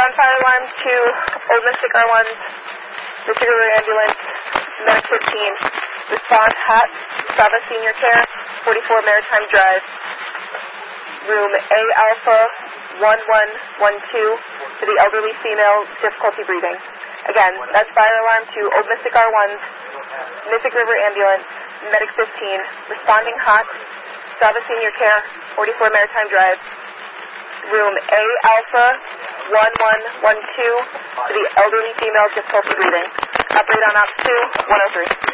Respond fire alarm to Old Mystic R1, Mystic River Ambulance, Medic 15. Respond hot, Sava Senior Care, 44 Maritime Drive, room A Alpha 1112 to the elderly female, difficulty breathing. Again, that's fire alarm to Old Mystic R1's, Mystic River Ambulance, Medic 15. Responding hot, Sava Senior Care, 44 Maritime Drive, room A Alpha 1112 to the elderly female, difficulty breathing. Operate on Ops 2, 103.